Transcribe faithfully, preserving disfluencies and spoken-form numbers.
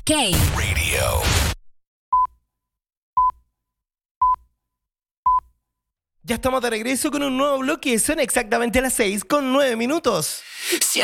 K Radio. Ya estamos de regreso con un nuevo bloque. Son exactamente las seis con nueve minutos.